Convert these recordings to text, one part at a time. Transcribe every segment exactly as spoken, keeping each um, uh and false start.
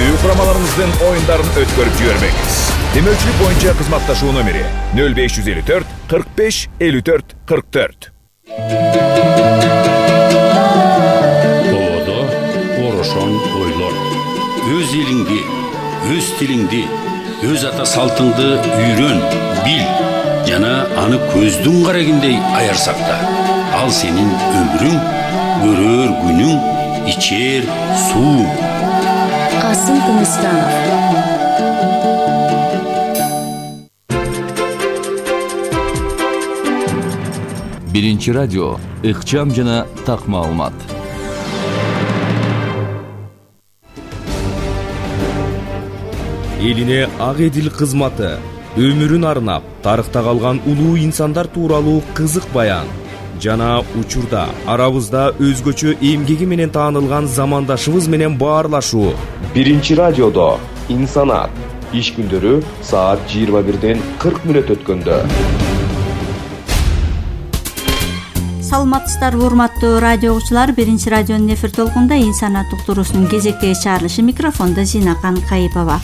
үй курамаларыңыздын оюндарын өткөрүп жибермеңиз. Демөөрчүлүк боюнча кызматташуу номери нөл беш жүз элүү төрт кырк беш элүү төрт кырк төрт. Оодо орошон ойлор. Өз элиңди, өз тилиңди, өз ата салтыңды үйрөн, бил жана аны көздүн карагендей аярсакта. Ал сенин өмүрүң, көрөр күнүң, ичер суу. Касым Тыныстанов. Биринчи радио, ыкчам жана так маалымат. Элине ак эдил кызматы, өмүрүн арнап, тарыхта калган улуу инсандар тууралуу кызык баян жана учурда арабызда өзгөчө эмгеги менен таанылган замандашыбыз менен баарлашуу. Биринчи радиодо инсанат иш күндөрү саат жыйырма бирден кырк мүнөт өткөндө. Саламатсыздар урматтуу радио угуучулар, Биринчи радионун эфир толкунда инсанат уктуруусунун кезектеги чыгарылышы, микрофондо Зинакан Кайыпова.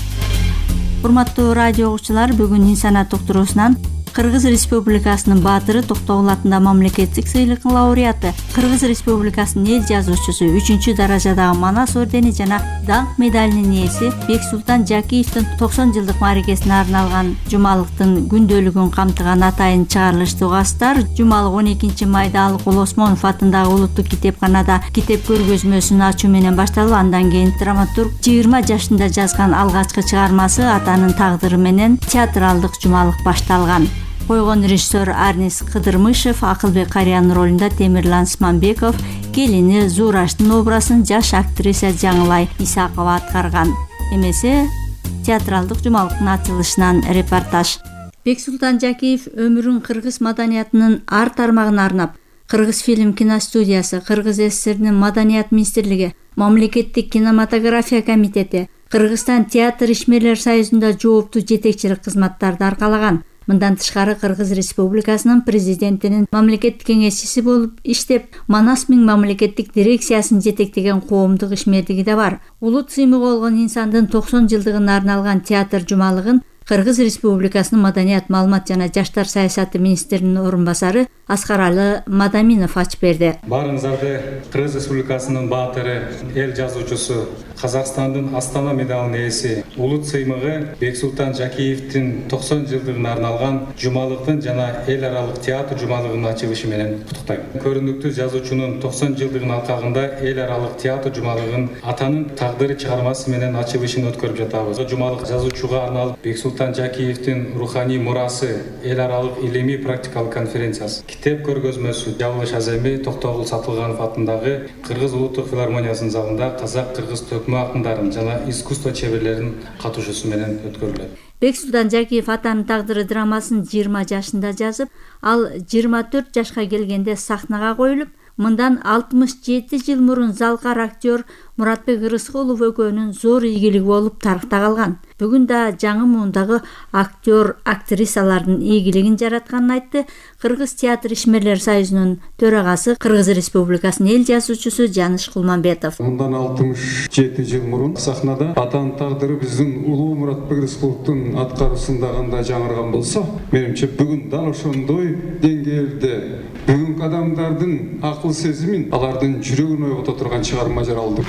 Урматтуу радио угуучулар, бүгүн инсанат уктуруусунан Кыргыз Республикасынын баатыры, Токтогул атында мамлекеттик сыйлыктын лауреаты, Кыргыз Республикасынын эл жазуучусу, үчүнчү даражадагы Манас ордени жана даңк медалинин ээси Бексултан Жакиевдин токсон жылдык мааракесине арналган жумалыктын күндөлүгүн камтыган атайын чыгарылышты угасыздар. Жумалык он экинчи майда Алыкул Осмонов атындагы улуттук китепканада китеп көргөзмөсүн ачуу менен башталып, андан кийин драматург жыйырма жашында жазган алгачкы чыгармасы Атанын тагдыры менен театралдык жумалык башталган. Койгон режиссер Арнис Кыдырмышев, Акылбек Кариянын ролунда Темирлан Сманбеков, келини Зураштын образын жаш актриса Жаңылай Исакова аткарган. Эмесе театралдык жумалыктын ачылышынан репортаж. Бексултан Жакиев өмүрүн кыргыз маданиятынын ар тармагына арнап, Кыргыз фильм киностудиясы, Кыргыз СССРнин Маданият министрлиги, Мамлекеттик кинематография комитети, Кыргызстан театр ишмерлер союзунда жооптуу жетекчилик кызматтарды аркалаган. Мындан тышкары Кыргыз Республикасынын президентинин мамлекеттик кеңешчиси болуп иштеп, Манас миң мамлекеттик дирекциясын жетектеген коомдук ишмердиги да бар. Улут сыймык болгон инсандын токсон жылдыгына арналган театр жумалыгын Кыргыз Республикасынын Маданият, маалымат жана жаштар саясаты министринин орун басары Аскаралы Мадаминов ачып берди. Баарыңыздарды Кыргыз Республикасынын баатыры, эл жазуучусу, Казакстандын Астана медалынын ээси, улут сыймыгы Бексултан Жакиевдин токсон жылдыгына арналган жумалыктын жана эл аралык театр жумалыгынын ачылышы менен куттуктайм. Көрүнүктүү жазуучунун токсон жылдыгынын алкагында эл аралык театр жумалыгын Атанын тагдыры чыгармасы менен ачылышын өткөрүп жатабыз. Жумалык жазуучуга арналып Бексултан Жакиевдин руханий мурасы эл аралык илимий практикалык конференциясы, китеп көргөзмөсү Жабылыш Аземи Токтогул Сатылганов атындагы Кыргыз улуттук филармониясынын залында казак-кыргыз төкмө акындарын жана искусство чеберлеринин катышуусу менен өткөрүлөт. Бексултан Жакиев Атанын тагдыры драмасын жыйырма жашында жазып, ал жыйырма төрт жашка келгенде сахнага коюлуп, мындан алтымыш жети жыл мурун залкар актер Муратбек Рыскулов экөөнүн зор ийгилиги болуп тарыхта калган. Бүгүн да жаңы муундагы актер, актрисалардын ийгилигин жаратканын айтты Кыргыз театр ишмерлер союзунун төрагасы, Кыргыз Республикасынын эл жазуучусу Жаныш Кулманбетов. Мындан алтымыш жети жыл мурун сахнада Атанын тагдыры биздин улуу Муратбек Рыскуловдун аткаруусунда кандай жаңырган болсо, менимче бүгүн дал ошондой деңгээлде бүгүнкү адамдардын акыл сезимин, алардын жүрөгүн ойгото турган чыгарма жаралды.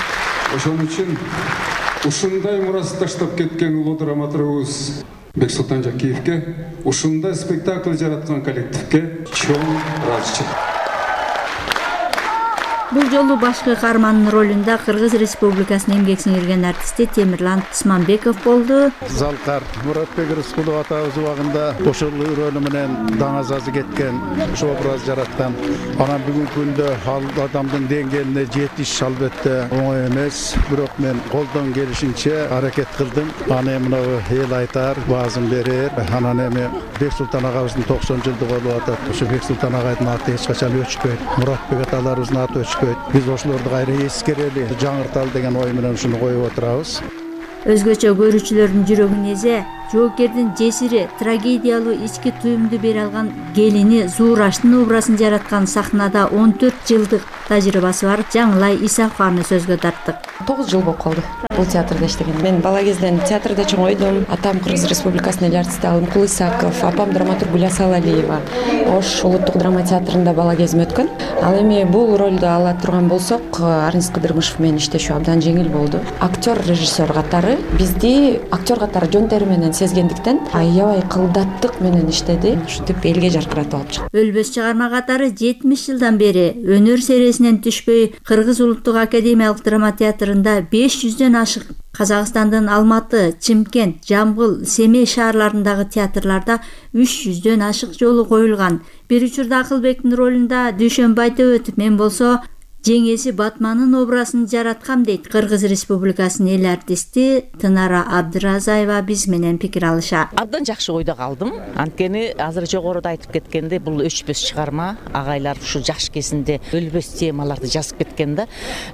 Ошон үчүн ушундай мурас таштап кеткен улуу драматургубуз Бексултан Жакиевке, ушундай спектакль жараткан коллективге чоң ыраазычылык. Бул жолу башкы каармандын ролунда Кыргыз Республикасынын эмгек сиңирген артисти Темирлан Сманбеков болду. Залкар Муратбек Рыскулов атабыз убагында ошол рөлү менен даңазазы кеткен, ошо образ жараткан. Анан бүгүнкү күндө ал адамдын деңгээлине жетиш албетте оңой эмес, бирок мен колдон келишинче аракет кылдым. Аны мына эл айтар, баазын берер. Анан эми Бексултан агабыздын токсон жылдыгы болуп атат. Ошо Бексултан агайдын аты эч качан өчпөйт. Муратбек аталарыбыздын аты өчпөйт. Биз ошолорду кайра эскерели, жаңырталы деген ой менен ушуну коюп отурабыз. Өзгөчө көрүүчүлөрдүн жүрөгүн эзе, жоокердин жесири, трагедиялуу ички туюмду бере алган келини Зуураштын образын жараткан сахнада он төрт жылдык тажрыйбасы бар Жаңылай Исаков аны сөзгө тарттык. тогуз жыл болуп калды бул театрда иштеген. Мен бала кезден театрда чоңойдум. Атам Кыргыз Республикасынын эл артисти Алымкул Исаков, апам драматург Гүль Асалалиева. Ош улуттук драма театрында бала кезим өткөн. Ал эми бул ролду ала турган болсок, Арнис Кыдырмышев менен иштешүү абдан жеңил болду. Актер, режиссер катары бизди актер катары жон тери менен сезгендиктен аябай кылдаттык менен иштеди. Ушинтип элге жаркыратып алып чыкты. Өлбөс чыгарма катары жетимиш жылдан бери өнөр серисинен түшпөй Кыргыз улуттук академиялык драма театрында беш жүздөн ашык Казакстандын Алматы, Чимкент, Жамбыл, Семей шаарларындагы театрларда үч жүздөн ашык жолу коюлган. Бир учурда Акылбектин ролунда Дүйшөнбай Төбөтов, мен болсо жеңеси Батманын образын жараткам дейт Кыргыз Республикасынын эл артисти Тынара Абдыразаева биз менен пикир алышат. Абдан жакшы ойдо калдым. Анткени азыр жогоруда айтып кеткенде бул өчпөс чыгарма, агайлар ушу жаш кезинде өлбөс темаларды жазып кеткен да.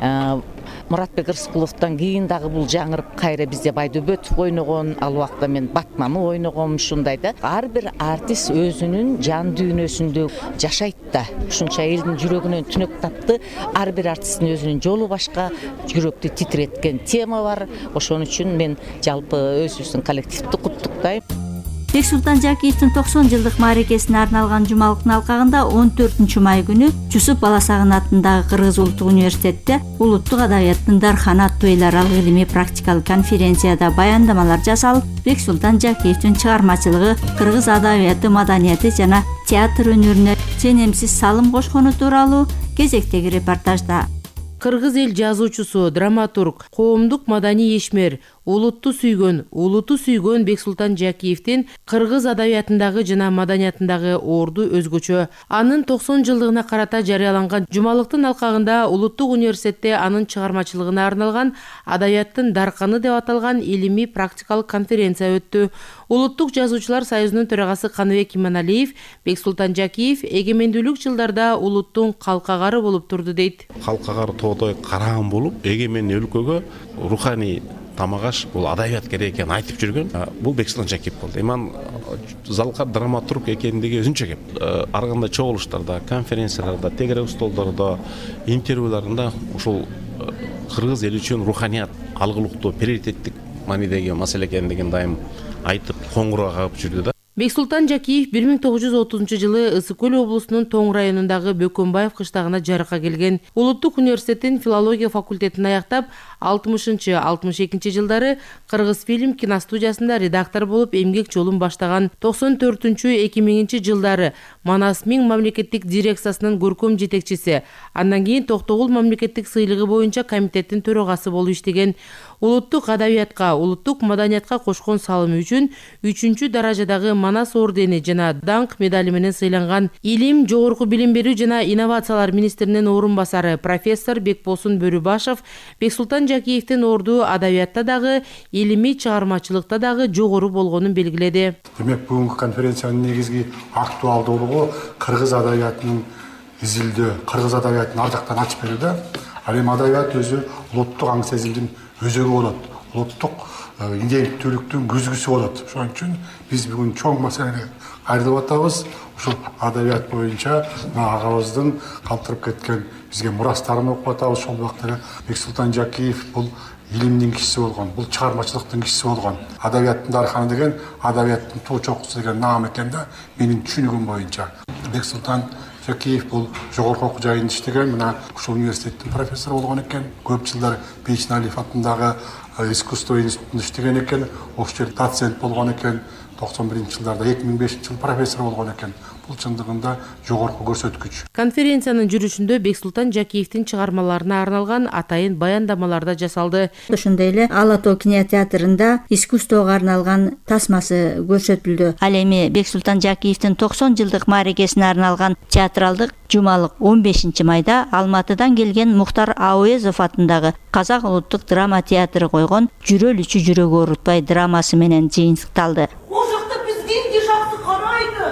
Муратбек Рыскуловдон кийин дагы бул жаңырып кайра бизде Байдөбөтов ойногон, ал убакта мен Батманы ойногом ушундай да. Ар бир артист өзүнүн жан дүйнөсүндө жашайт да. Ушунча элдин жүрөгүнөн түнөк тапты. Ар бир артисттин өзүнүн жолу башка, жүрөктү титиреткен тема бар. Ошон үчүн мен жалпы өзүбүздүн коллективди куттуктайм. Бексултан Жакиевдин токсон жылдык мааракесине арналган жумалыктын алкагында он төртүнчү май күнү Жусуп Баласагын атындагы Кыргыз улуттук университетте улуттук адабияттын дарканы аттуу эл аралык илимий практикалык конференцияда баяндамалар жасалып, Бексултан Жакиевдин чыгармачылыгы кыргыз адабияты, маданияты жана театр өнөрүнө ченемсиз салым кошкону тууралуу кезектеги репортажда. Кыргыз эл жазуучусу, драматург, коомдук маданий ишмер, улутту сүйгөн, улуту сүйгөн Бексултан Жакиевдин кыргыз адабиятындагы жана маданиятындагы орду өзгөчө. Анын токсон жылдыгына карата жарыяланган жумалыктын алкагында улуттук университетте анын чыгармачылыгына арналган адабияттын дарканы деп аталган илимий практикалык конференция өттү. Улуттук жазуучулар союзунун төрагасы Каныбек Иманалиев Бексултан Жакиев эгемендүүлүк жылдарда улуттун калкагары болуп турду дейт. Калкагары тоодой караан болуп, эгемен өлкөгө руханий тамагаш бул адабият керек экенин айтып жүргөн бул Бексултан Жакиев болду. Эман залкар драматург экендиги өзүнчө кеп. Ар кандай чогулуштарда, конференцияларда, тегерек столдордо, интервьюларында ушул кыргыз эли үчүн руханият алгылыктуу приоритеттик маанидеги маселе экендигин дайым айтып коңгуроо кагып жүрдү да. Бексултан Жакиев бир миң тогуз жүз отузунчу жылы Ысык Көл облусунун Тоң районундагы Бөкөнбаев кыштагына жарыкка келген. Улуттук университеттин филология факультетин аяктап, алтымышынчы алтымыш экинчи жылдары Кыргыз фильм киностудиясында редактор болуп эмгек жолун баштаган. токсон төртүнчү эки миңинчи жылдары Манас Миң мамлекеттик дирекциясынын көркөм жетекчиси, андан кийин Токтогул мамлекеттик сыйлыгы боюнча комитеттин төрагасы болуп иштеген. Улуттук адабиятка, улуттук маданиятка кошкон салымы үчүн үчүнчү даражадагы Манас ордени жана даңк медали менен сыйланган. Илим, жогорку билим берүү жана инновациялар министринин орун басары профессор Бекболсун Бөрүбашев Бексултан Жакиевдин орду адабиятта дагы, илимий чыгармачылыкта дагы жогору болгонун белгиледи. Демек, бүгүнкү конференциянын негизги актуалдуулугу кыргыз адабиятынын изилдөө, кыргыз адабиятын ар жактан ачып берүүдө. Ал эми адабият өзү улуттук аң сезимдин өзөгү болот, улуттук иденттүүлүктүн күзгүсү болот. Ошон үчүн биз бүгүн чоң маселени кайрылып атабыз. Ушул адабият боюнча агабыздын калтырып кеткен бизге мурастарын окуп атабыз. Ошол убакта Бексултан Жакиев бул илимдин кишиси болгон, бул чыгармачылыктын кишиси болгон. Адабияттын дарканы деген адабияттын туу чокусу деген наам экен да, менин түшүнүгүм боюнча. Бексултан Жакиев бул жогорку окуу жайында иштеген, мына ушул университеттин профессору болгон экен. Көп жылдар Бейчиналиев атындагы искусство институтунда иштеген экен. Ошол жерде доцент болгон экен. токсон биринчи жылдарда эки миң бешинчи жыл профессор болгон экен. Бул чындыгында жогорку көрсөткүч. Конференциянын жүрүшүндө Бексултан Жакиевдин чыгармаларына арналган атайын баяндамалар да жасалды. Ошондой эле Ала Тоо кинотеатрында искусствого арналган тасмасы көрсөтүлдү. Ал эми Бексултан Жакиевдин токсон жылдык мааракесине арналган театралдык жумалык он бешинчи майда Алматыдан келген Мухтар Ауезов атындагы Казак улуттук драма театры койгон Жүрөлүчү жүрөгү оорутпай драмасы менен жыйынтыкталды. Ол жақта бізден де жақсы қарайды.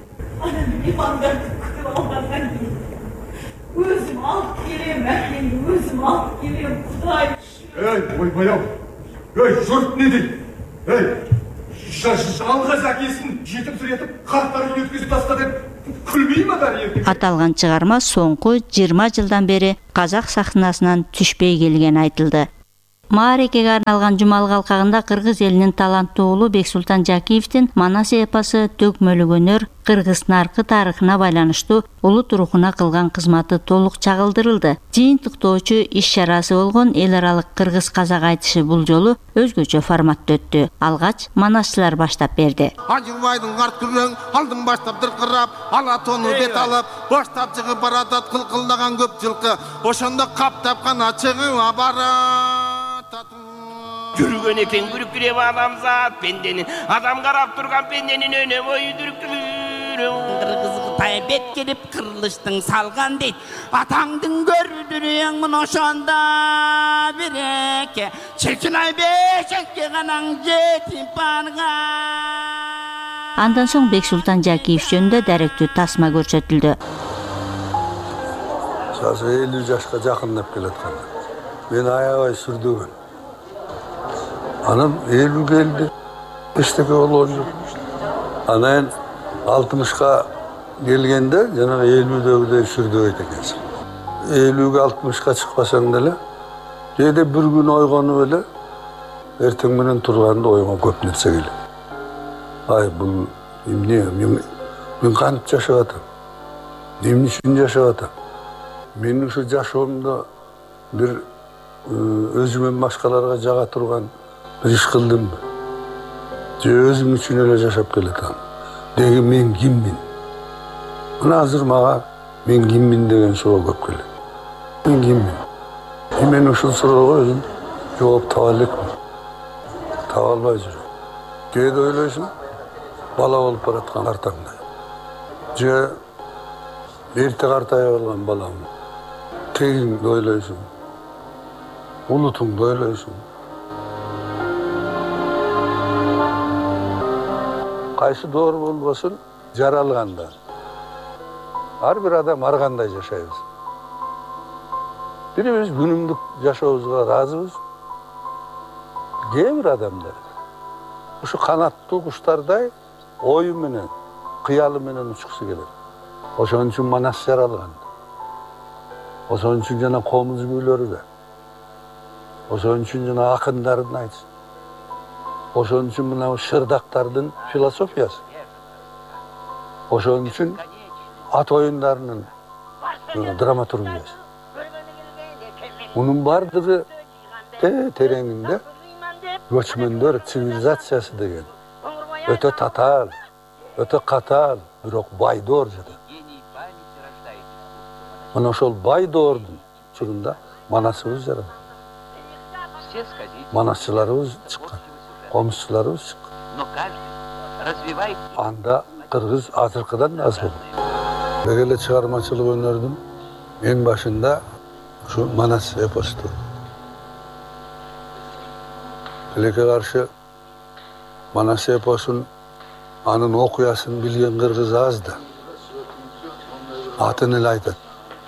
Меймандарды күтіп алғаннан кейін өзім алып келем, әкемді өзім алып келем, Құдай. Ей, ойбай-ау, ей, жұрт не дейді? Ей, жалғыз әкесін жетім сүретіп қарттар үйіне өткізіп таста деп күлмей ма бәрі? Аталған чыгарма соңғы жыйырма жылдан бери қазақ сахнасынан түшпей келген айтылды. Маарекеге арналган жумалык алкагында кыргыз элинин таланттуу уулу Бексултан Жакиевдин Манас эпосу төгмөлүк өнөр кыргыз наркы тарыхына байланыштуу улут рухуна кылган кызматы толук чагылдырылды. Жыйынтыктоочу иш-чарасы болгон эл аралык кыргыз казак айтышы бул жолу өзгөчө форматта өттү. Алгач манасчылар баштап берди. Ажырбайдын карт күрөң алдын баштап дыркырап, ала тону бет алып, баштап чыгып баратат кылкылдаган көп жылкы. Ошондо каптап гана чыгып барат. Жүрген екен күріктіреп адамзат пенденин, адам қарап тұрған пенденин өне бойы дүріктіріп. Қырғызғы тайбет келіп қырылыштың салған дейд, атаңдың көрдірең мұн ошонда береке, чекінай бешекке ғанаң жетіп барға. Андан соң Бексултан Жакиев жөнүндө даректүү тасма көрсөтүлдү. Жасы элүү жашка жакындап келаткан. Мен аябай сүрдөгөн. Анам элүү келди, эчтеке болгон жок. Анан алтымышка келгенде жанагы элүүдөгүдөй сүрдөбөйт экенсиң. элүүгө алтымышка чыкпасаң деле, кээде бир күн ойгонуп эле эртең менен турганда оюңа көп нерсе келет. Ай бул эмне, мен мен кантип жашап атам? Эмне үчүн жашап атам? Мен ушу жашоомдо бир өзүмөн башкаларга жага турган bir iş kıldım. Özüm için öyle yaşap geledim. Degi men kimmin? Buna hazır mağa men kimmin degen soru köp gele. Men kimmin? Men uşul soruga özüm жооп таба элекмин. Таба албай жүрөм. Кээде ойлойсуң, бала болуп бараткан картаңда. Же эрте картая калган балам. Тегиңди ойлойсуң. Улутуңду ойлойсуң. Кайсы doğru болбосун жаралганда. Ар бир адам ар кандай жашайбыз. Бирибиз күнүмдүк жашообузга ыраазыбыз. Кээ бир адамдар ушу канаттуу куштардай ою менен, кыялы менен учкусу келет. Ошон үчүн Манас жаралган. Ошон үчүн жана комуз күйлөрү да. Ошон үчүн жана акындардын айтышы. Ошон үчүн мына шырдактардын философиясы. Ошон үчүн ат оюндарынын драматургиясы. Мунун бардыгы тереңинде көчмөндөр цивилизациясы деген өтө татаал, өтө катаал, бирок байдоор жатат. Мына ошол байдоордун чурунда Манасыбыз жаралган. Манасчыларыбыз чыккан. Komşularımız çıktı. Anda Kırgız Azırkı'dan az oldu. Böyle çıkarmacılık önerdim. En başında şu Manas epostu. Peleke karşı Manas eposun anın okuyasını bilgen Kırgız azdı. Atını laytat.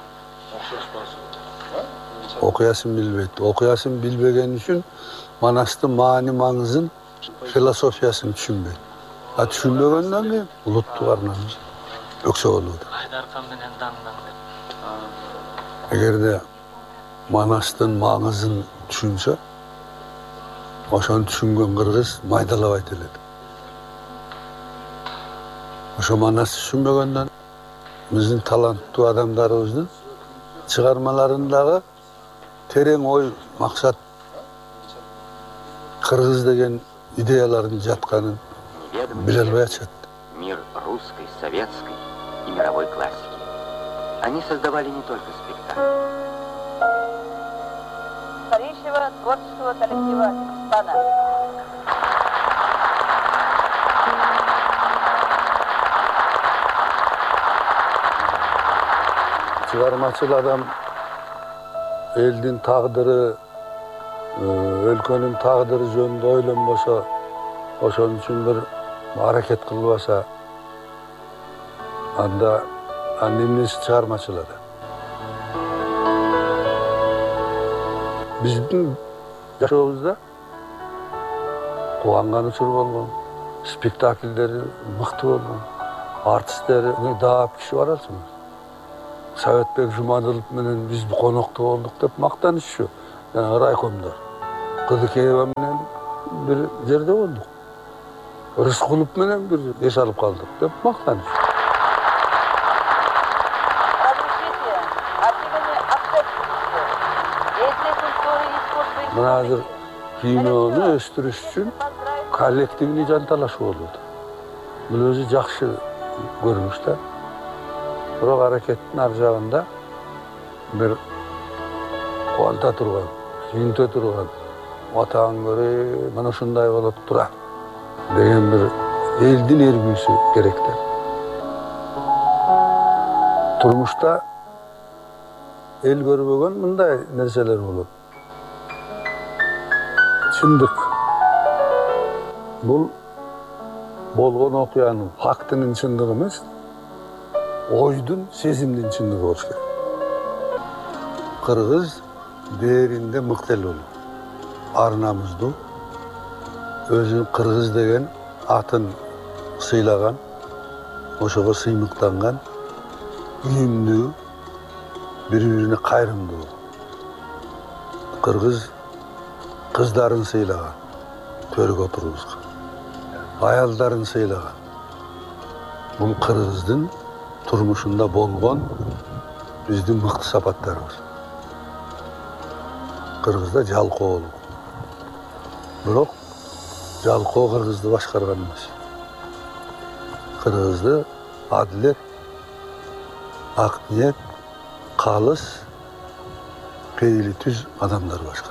Okuyasın bilbeydi. Okuyasın bilbegen için Manastın mani mаңызын философиясын түшүнбөйт. А түшүнбөгөндөн кийин улуттук арнамыз өксө болууда. Эгерде Манастын маңызын түшүнсө, ошону түшүнгөн кыргыз майдалабайт элек. Ошо Манас түшүнбөгөндөн биздин таланттуу адамдарыбыздын чыгармаларындагы терең ой, максат Кыргыз деген идеяларын жатканын биле албай атышат. Мир русской, советской и мировой классики. Они создавали не только спектакль. Старейшего творческого коллектива «Экспонат». Чыгармачыл адам элдин тагдыры, өлкөнүн тагдыры жөнүндө ойлонбосо, ошон үчүн бир аракет кылбаса, анда анын эмнеси чыгармачыл адам. Биздин жашообузда кубанган учур болгон, спектакльдері мықты болған, артистері даап киши бар алсың. Советбек Жумадылов менен биз конокто болдук деп мактанышчу. Жана райкомдор. Кыдыкеева менен бир жерде болдук. Рыскулов менен бир эс алып калдык деп мактаныш. Мына азыр кинону өстүрүш үчүн коллективный жанталаш болот. Бул өзү жакшы көрүнүш да. Бирок аракеттин ар жагында бир кубанта турган, сүйүнтө турган, атаң көрө, мына ушундай болот тура деген бир элдин эргүүсү керек да. Турмушта эл көрбөгөн мындай нерселер болот. Чындык. Бул болгон окуянын фактынын чындыгы эмес, ойдун, сезимдин чындыгы болуш керек. Кыргыз дээринде мыкты эл болду. Ар намуздуу, өзүн кыргыз деген атын сыйлаган, ошого сыймыктанган, үйүмдүү, бири-бирине кайрымдуу. Кыргыз кыздарын сыйлаган, төргө отургузган. Аялдарын сыйлаган. Бул кыргыздын турмушунда болгон биздин мыкты сапаттарыбыз. Кыргызда жалкоолук. Бирок жалкоо кыргызды башкарган эмес. Кыргызды адилет, ак ниет, калыс, пейили түз адамдар башкарган.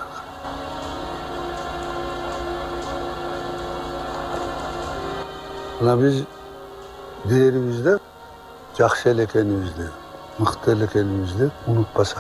Мына биз дээрибизде жакшы эл экенибизди, мыкты эл экенибизди унутпасак.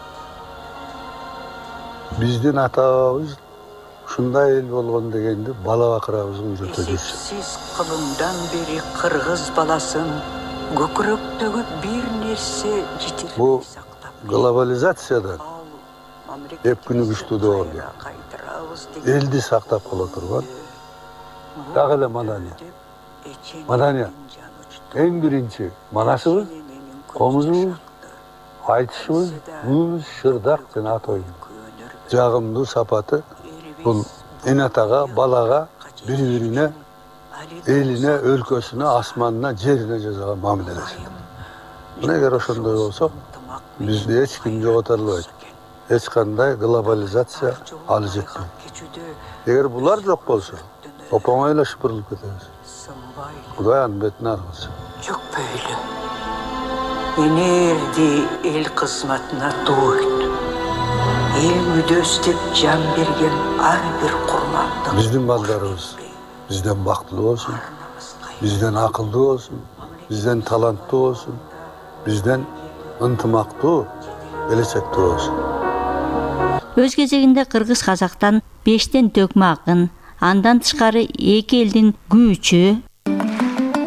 Биздин атабыз ушундай эл болгон дегенди бала бакырабызга үйрөтө жүрсү. Сиз кылымдан бери кыргыз баласын көкүрөктөгү бир нерсе жетирбей Бу глобализациядан эп күнү күчтүү болду. Элди сактап кала турган дагы эле маданият. Маданият. Эң биринчи манасыбыз, комузубуз, айтышыбыз, муз, шырдак жана ат оюн. Жагымдуу сапаты бул эн атага, балага, бири-бирине, элине, өлкөсүнө, асманына, жерине жасаган мамилеси. Эгер ошондой болсо, бизди эч ким жогото албайт. Эч кандай глобализация алы жетпейт. Эгер булар жок болсо, оп-оңой эле шыпырылып кетебиз. Кудай анын бетин аргылсын. Жок бөйлү. Энерди эл кызматына дойт. Эл мүдөсү деп жан берген ар бир курмандык. Биздин балдарыбыз бизден бактылуу болсун, бизден акылдуу болсун, бизден таланттуу болсун, бизден ынтымактуу, келечектүү болсун. Өз кезегинде кыргыз казактан бештен төкмө акын, андан тышкары эки элдин күйүүчү,